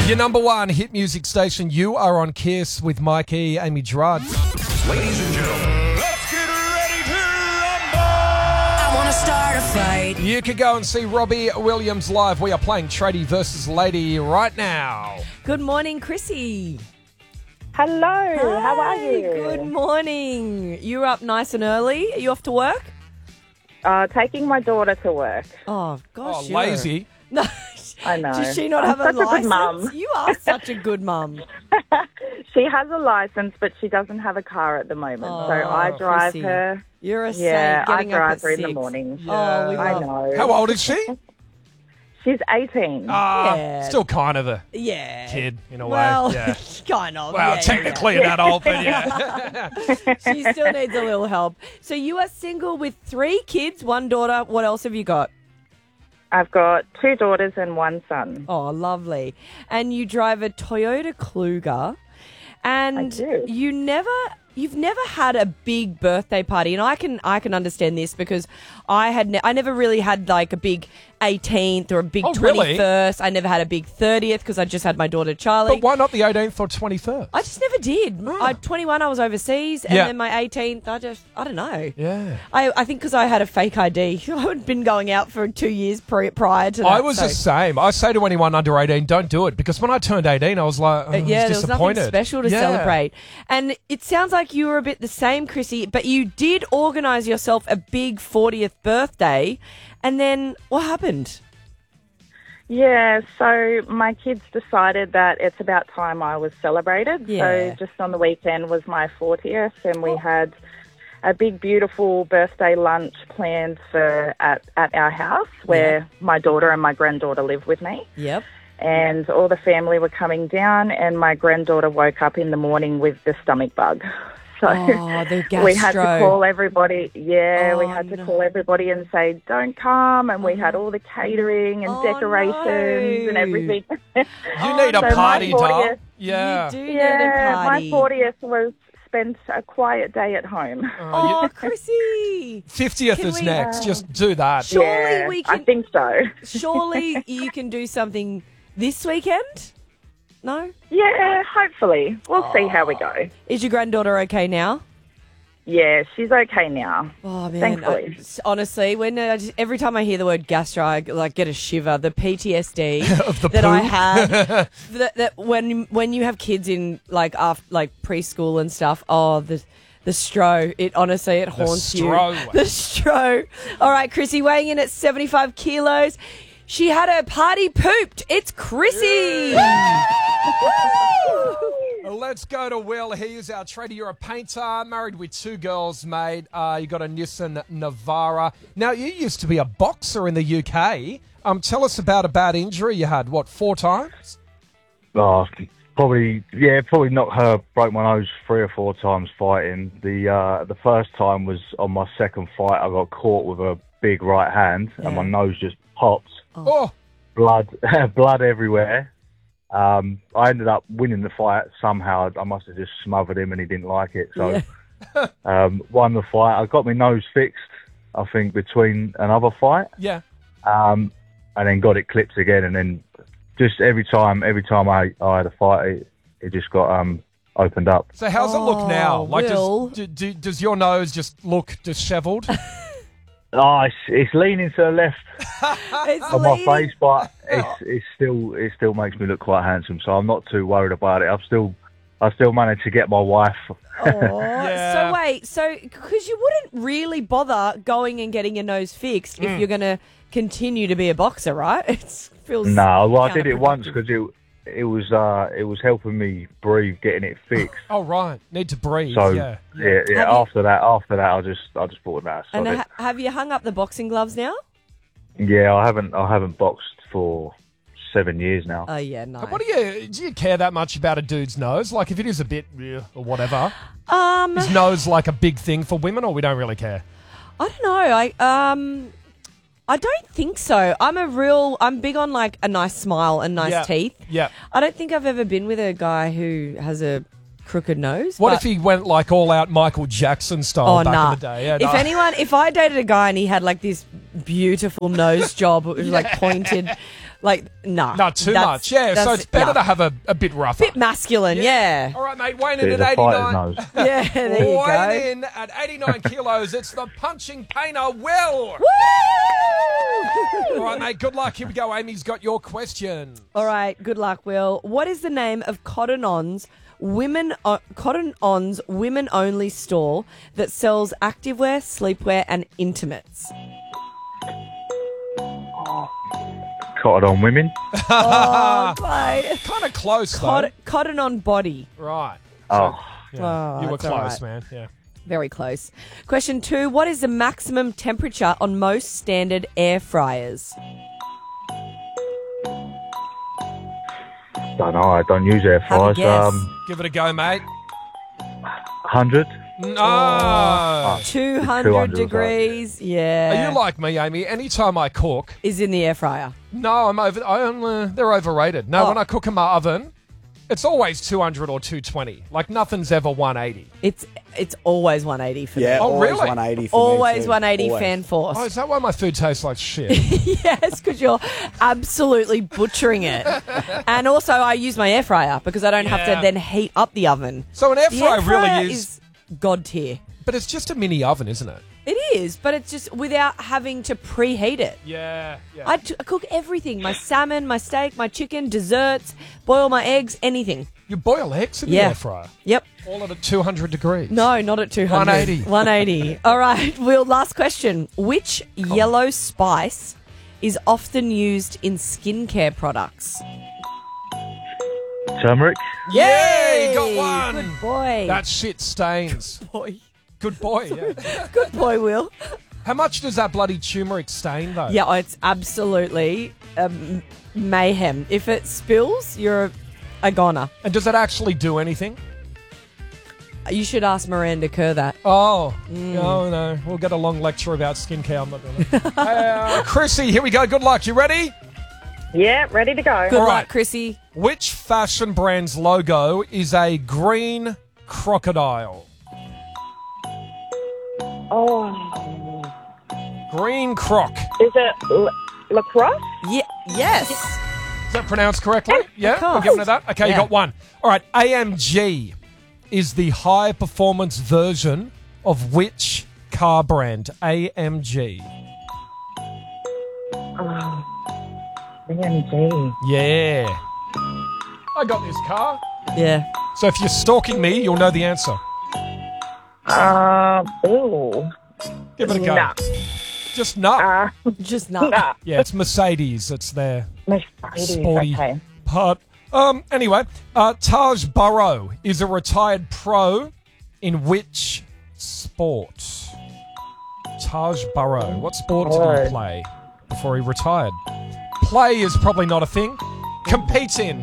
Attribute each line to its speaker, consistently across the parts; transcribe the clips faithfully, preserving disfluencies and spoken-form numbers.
Speaker 1: Your number one hit music station. You are on Kiss with Mike E, Amy Gerard.
Speaker 2: Ladies and gentlemen, let's get ready to rumble! I
Speaker 3: want to start a fight.
Speaker 1: You could go and see Robbie Williams live. We are playing Tradie versus Lady right now.
Speaker 4: Good morning, Chrissy.
Speaker 5: Hello,
Speaker 4: Hi,
Speaker 5: how are you?
Speaker 4: Good morning. You're up nice and early. Are you off to work?
Speaker 5: Uh, taking my daughter to work.
Speaker 4: Oh, gosh.
Speaker 1: Oh,
Speaker 4: you're-
Speaker 1: lazy.
Speaker 4: No.
Speaker 5: I know.
Speaker 4: Does she not
Speaker 5: I'm
Speaker 4: have a
Speaker 5: such a good
Speaker 4: license?
Speaker 5: mum.
Speaker 4: You are such a good mum.
Speaker 5: She has a license, but she doesn't have a car at the moment.
Speaker 4: Oh,
Speaker 5: so I drive
Speaker 4: Chrissy.
Speaker 5: her.
Speaker 4: You're a
Speaker 5: Yeah,
Speaker 4: saint.
Speaker 5: I
Speaker 4: Getting up
Speaker 5: drive
Speaker 4: at
Speaker 5: her in the
Speaker 4: six.
Speaker 5: morning.
Speaker 4: Oh, we
Speaker 5: I
Speaker 4: love-
Speaker 5: know.
Speaker 1: How old is she?
Speaker 5: She's eighteen.
Speaker 1: Ah,
Speaker 4: Yeah.
Speaker 1: still kind of a
Speaker 4: Yeah.
Speaker 1: kid in a
Speaker 4: Well,
Speaker 1: way. Yeah.
Speaker 4: kind of.
Speaker 1: Well,
Speaker 4: yeah,
Speaker 1: technically an adult, but yeah.
Speaker 4: yeah. She still needs a little help. So you are single with three kids, one daughter. What else have you got?
Speaker 5: I've got two daughters and one son.
Speaker 4: Oh, lovely. And you drive a Toyota Kluger. And
Speaker 5: I do.
Speaker 4: you never you've never had a big birthday party, and I can I can understand this because I had ne- I never really had like a big eighteenth or a big
Speaker 1: Oh, really?
Speaker 4: twenty-first. I never had a big thirtieth because I just had my daughter Charlie.
Speaker 1: But why not the eighteenth or twenty-first?
Speaker 4: I just never did.
Speaker 1: Oh.
Speaker 4: I twenty-one, I was overseas, and
Speaker 1: Yeah.
Speaker 4: then my eighteenth, I just I don't know.
Speaker 1: Yeah.
Speaker 4: I, I think because I had a fake I D. I had been going out for two years pre- prior to that.
Speaker 1: I was
Speaker 4: so-
Speaker 1: the same. I say to anyone under eighteen, don't do it. Because when I turned eighteen, I was like, oh,
Speaker 4: Uh,
Speaker 1: I was
Speaker 4: yeah, there was nothing
Speaker 1: disappointed.
Speaker 4: special to
Speaker 1: Yeah.
Speaker 4: celebrate. And it sounds like you were a bit the same, Chrissy, but you did organise yourself a big fortieth birthday. And then what happened?
Speaker 5: Yeah, so my kids decided that it's about time I was celebrated.
Speaker 4: Yeah.
Speaker 5: So just on the weekend was my fortieth, and we had a big, beautiful birthday lunch planned for at, at our house where
Speaker 4: Yeah.
Speaker 5: my daughter and my granddaughter live with me.
Speaker 4: Yep.
Speaker 5: And all the family were coming down, and my granddaughter woke up in the morning with the stomach bug. So
Speaker 4: Oh, the
Speaker 5: we had to
Speaker 4: gastro.
Speaker 5: call everybody. Yeah, we
Speaker 4: Oh,
Speaker 5: had to
Speaker 4: no.
Speaker 5: call everybody and say, don't come. And we had all the catering and
Speaker 4: Oh,
Speaker 5: decorations
Speaker 4: no.
Speaker 5: and everything.
Speaker 1: You need a
Speaker 5: So my
Speaker 1: party, doll.
Speaker 5: fortieth
Speaker 1: Yeah.
Speaker 4: You do need
Speaker 5: yeah,
Speaker 4: a party.
Speaker 5: my fortieth was spent a quiet day at home.
Speaker 4: Oh, Chrissy.
Speaker 1: fiftieth
Speaker 4: Can
Speaker 1: is
Speaker 4: we-
Speaker 1: next. Just do that.
Speaker 4: Surely
Speaker 5: yeah,
Speaker 4: we
Speaker 5: I
Speaker 4: can-
Speaker 5: think so.
Speaker 4: Surely you can do something this weekend? No?
Speaker 5: Yeah, hopefully. We'll see how we go.
Speaker 4: Is your granddaughter okay now?
Speaker 5: Yeah, she's okay now.
Speaker 4: Oh man!
Speaker 5: Thankfully.
Speaker 4: I- s- honestly, when I just, every time I hear the word gastro, I like get a shiver. The P T S D
Speaker 1: Of the
Speaker 4: that I
Speaker 1: poo?
Speaker 4: had, that, that when when you have kids in like after like preschool and stuff. Oh, the the stro. It honestly it haunts
Speaker 1: stro.
Speaker 4: you. The stro. All right, Chrissy weighing in at seventy-five kilos. She had her party pooped. It's Chrissy.
Speaker 1: Let's go to Will. He is our tradie. You're a painter, married with two girls, mate. Uh, you got a Nissan Navara. Now, you used to be a boxer in the U K. Um, tell us about a bad injury you had. What, four times?
Speaker 6: Oh, probably, yeah, probably knocked her, broke my nose three or four times fighting. The uh, the first time was on my second fight. I got caught with a big right hand, and my nose just popped.
Speaker 1: Oh,
Speaker 6: Blood, blood everywhere. Um, I ended up winning the fight somehow. I must have just smothered him, and he didn't like it. So, um, won the fight. I got my nose fixed, I think, between another fight,
Speaker 1: yeah.
Speaker 6: um, and then got it clipped again, and then just every time, every time I, I had a fight, it, it just got um, opened up.
Speaker 1: So how's it look now?
Speaker 4: Oh,
Speaker 1: Like,
Speaker 4: Will.
Speaker 1: does, do, do, does your nose just look dishevelled?
Speaker 6: Oh, it's, it's leaning to the left
Speaker 4: It's
Speaker 6: of my
Speaker 4: leaning-
Speaker 6: face, but it's, it's still it still makes me look quite handsome. So I'm not too worried about it. I've still I still managed to get my wife.
Speaker 4: Oh,
Speaker 1: Yeah.
Speaker 4: So wait, so because you wouldn't really bother going and getting your nose fixed
Speaker 1: Mm.
Speaker 4: if you're going to continue to be a boxer, right? It feels
Speaker 6: No, well I did it once
Speaker 4: counterproductive.
Speaker 6: because it it was uh, it was helping me breathe, getting it fixed.
Speaker 1: Oh, right. Need to breathe.
Speaker 6: So
Speaker 1: yeah.
Speaker 6: yeah, yeah.
Speaker 4: Have you-
Speaker 6: after that, after that, I just I just thought that.
Speaker 4: And
Speaker 6: sod it.
Speaker 4: ha- have you hung up the boxing gloves now?
Speaker 6: Yeah, I haven't I haven't boxed for seven years now.
Speaker 4: Oh yeah, no.
Speaker 1: What do you do? You care that much about a dude's nose? Like, if it is a bit eh, or whatever,
Speaker 4: Um,
Speaker 1: is nose like a big thing for women, or we don't really care?
Speaker 4: I don't know. I um, I don't think so. I'm a real. I'm big on like a nice smile and nice
Speaker 1: Yeah.
Speaker 4: teeth.
Speaker 1: Yeah.
Speaker 4: I don't think I've ever been with a guy who has a crooked nose.
Speaker 1: What
Speaker 4: but-
Speaker 1: if he went like all out Michael Jackson style
Speaker 4: Oh,
Speaker 1: back
Speaker 4: nah.
Speaker 1: in the day? Yeah,
Speaker 4: If
Speaker 1: nah.
Speaker 4: anyone, if I dated a guy and he had like this beautiful nose job, it was like pointed, Like, nah.
Speaker 1: Not too
Speaker 4: That's-
Speaker 1: much. Yeah, so
Speaker 4: that's-
Speaker 1: it's better
Speaker 4: yeah.
Speaker 1: to have a, a bit rougher.
Speaker 4: Bit masculine, yeah.
Speaker 1: All right, mate. Weighing
Speaker 6: See,
Speaker 1: in
Speaker 6: the
Speaker 1: at
Speaker 6: fighter's
Speaker 1: eighty-nine.
Speaker 6: nose.
Speaker 4: Yeah, there you go.
Speaker 1: Weighing in at eighty-nine kilos, it's the punching painter, Will.
Speaker 4: Woo!
Speaker 1: All right, mate. Good luck. Here we go. Amy's got your question.
Speaker 4: All right, good luck, Will. What is the name of Cotton On's women uh, Cotton On's women only store that sells activewear, sleepwear, and intimates?
Speaker 6: Cotton on women.
Speaker 4: Oh, mate.
Speaker 1: Kind of close, though.
Speaker 4: Cotton, Cotton On Body.
Speaker 1: Right.
Speaker 6: Oh,
Speaker 1: Yeah.
Speaker 4: Oh,
Speaker 1: you were
Speaker 4: that's all
Speaker 1: close,
Speaker 4: right.
Speaker 1: man. Yeah.
Speaker 4: Very close. Question two. What is the maximum temperature on most standard air fryers?
Speaker 6: don't know. I don't use air
Speaker 4: Have a
Speaker 6: fryers.
Speaker 4: guess.
Speaker 6: Um,
Speaker 1: Give it a go, mate.
Speaker 6: hundred.
Speaker 1: No.
Speaker 4: two hundred
Speaker 6: two hundred or
Speaker 4: degrees. Yeah.
Speaker 1: Are you like me, Amy? Anytime I cook,
Speaker 4: Is in the air fryer.
Speaker 1: no, I'm over. I'm, uh, they're overrated. No,
Speaker 4: Oh.
Speaker 1: when I cook in my oven, it's always two hundred or two twenty. Like nothing's ever one eighty.
Speaker 4: It's it's always one eighty for
Speaker 3: Yeah,
Speaker 4: me.
Speaker 1: Oh,
Speaker 3: always
Speaker 1: really?
Speaker 3: one eighty for
Speaker 4: Always
Speaker 3: me too.
Speaker 4: one eighty
Speaker 3: Always.
Speaker 4: fan force.
Speaker 1: Oh, is that why my food tastes like shit?
Speaker 4: Yes, because you're absolutely butchering it. And also, I use my air fryer because I don't have
Speaker 1: Yeah.
Speaker 4: to then heat up the oven.
Speaker 1: So an air
Speaker 4: The
Speaker 1: fryer
Speaker 4: air fryer
Speaker 1: really is,
Speaker 4: is god tier.
Speaker 1: but it's just a mini oven, isn't it?
Speaker 4: It is, but it's just without having to preheat it.
Speaker 1: Yeah, yeah.
Speaker 4: I, t- I cook everything: my salmon, my steak, my chicken, desserts, boil my eggs, anything.
Speaker 1: you boil eggs in the
Speaker 4: Yeah.
Speaker 1: air fryer,
Speaker 4: Yep.
Speaker 1: all at two hundred degrees.
Speaker 4: No, not at two hundred.
Speaker 1: one eighty.
Speaker 4: one eighty. All right, Will, last question. Which yellow spice is often used in skincare products?
Speaker 6: Turmeric.
Speaker 1: Yeah, you got one.
Speaker 4: Good boy.
Speaker 1: That shit stains.
Speaker 4: boy.
Speaker 1: Good boy. Yeah.
Speaker 4: Good boy, Will.
Speaker 1: How much does that bloody turmeric stain though?
Speaker 4: Yeah, it's absolutely um, mayhem. If it spills, you're a, a goner.
Speaker 1: And does it actually do anything?
Speaker 4: You should ask Miranda Kerr that.
Speaker 1: Oh,
Speaker 4: Mm.
Speaker 1: no, no. We'll get a long lecture about skincare. I'm not doing it. uh, Chrissy, here we go. Good luck. You ready?
Speaker 5: Yeah, ready to go.
Speaker 4: Good
Speaker 1: All
Speaker 4: luck,
Speaker 1: right.
Speaker 4: Chrissy.
Speaker 1: Which fashion brand's logo is a green crocodile?
Speaker 5: Oh,
Speaker 1: Green croc.
Speaker 5: is it l- lacrosse?
Speaker 4: Yeah, yes.
Speaker 1: Is that pronounced correctly? Yeah, we're
Speaker 4: course.
Speaker 1: giving it that. Okay, you
Speaker 4: Yeah.
Speaker 1: got one. All right, A M G is the high performance version of which car brand? A M G.
Speaker 5: Oh, B M G.
Speaker 1: Yeah. I got this car.
Speaker 4: Yeah.
Speaker 1: So if you're stalking me, you'll know the answer.
Speaker 5: Uh, ooh.
Speaker 1: Give it a go.
Speaker 5: Nah.
Speaker 1: Just not.
Speaker 5: Uh,
Speaker 4: Just not.
Speaker 5: nah.
Speaker 1: Yeah, it's Mercedes. It's their
Speaker 5: Mercedes.
Speaker 1: sporty
Speaker 5: Okay.
Speaker 1: part. Um. Anyway, uh, Taj Burrow is a retired pro in which sport? Taj Burrow. What sport did he
Speaker 5: Oh.
Speaker 1: play before he retired? Play is probably not a thing. Compete in.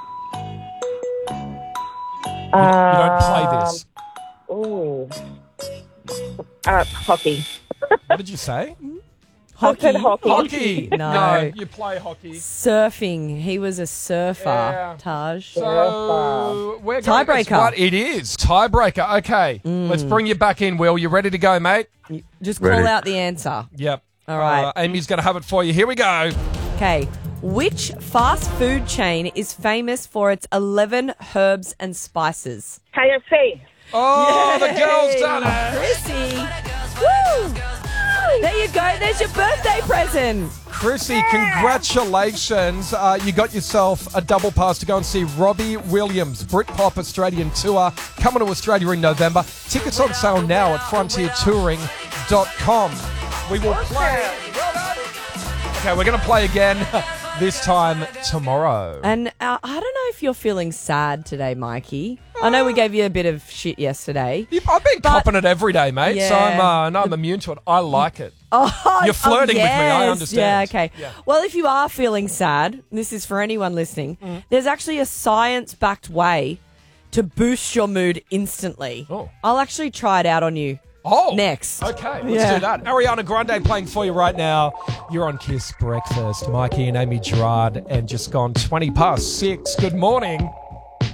Speaker 1: You don't play this.
Speaker 5: Ooh. Uh, hockey.
Speaker 1: What did you say?
Speaker 4: Hockey.
Speaker 5: said hockey.
Speaker 1: Hockey.
Speaker 4: No.
Speaker 1: you play hockey.
Speaker 4: Surfing. He was a surfer,
Speaker 1: Yeah.
Speaker 4: Taj.
Speaker 1: So we're going
Speaker 4: Tiebreaker.
Speaker 1: it's What it is tiebreaker. Okay,
Speaker 4: Mm.
Speaker 1: let's bring you back in. Will, you ready to go, mate?
Speaker 4: Just call
Speaker 6: Ready.
Speaker 4: out the answer.
Speaker 1: Yep.
Speaker 4: All right.
Speaker 1: Uh, Amy's going to have it for you. Here we go.
Speaker 4: Okay. Which fast food chain is famous for its eleven herbs and spices?
Speaker 5: K F C.
Speaker 1: Oh, the
Speaker 4: Yay!
Speaker 1: girl's done it.
Speaker 4: Chrissy. Woo! There you go. There's your birthday present.
Speaker 1: Chrissy, congratulations. Uh, you got yourself a double pass to go and see Robbie Williams, Britpop Australian Tour, coming to Australia in November. Tickets on sale now at frontier touring dot com. We will play. Well done. Okay, we're going to play again this time tomorrow.
Speaker 4: And uh, I don't know if you're feeling sad today, Mikey. I know we gave you a bit of shit yesterday.
Speaker 1: I've been
Speaker 4: But-
Speaker 1: copping it every day, mate, so
Speaker 4: Yeah.
Speaker 1: I'm, uh, no, I'm immune to it. I like it.
Speaker 4: Oh,
Speaker 1: You're flirting
Speaker 4: oh,
Speaker 1: with me, I
Speaker 4: yes.
Speaker 1: understand.
Speaker 4: Yeah, okay.
Speaker 1: Yeah.
Speaker 4: Well, if you are feeling sad, this is for anyone listening,
Speaker 1: Mm.
Speaker 4: there's actually a science-backed way to boost your mood instantly.
Speaker 1: Oh.
Speaker 4: I'll actually try it out on you.
Speaker 1: Oh,
Speaker 4: Next.
Speaker 1: Okay, let's
Speaker 4: Yeah.
Speaker 1: do that. Ariana Grande playing for you right now. You're on Kiss Breakfast. Mikey and Amy Gerard, and just gone twenty past six. Good morning.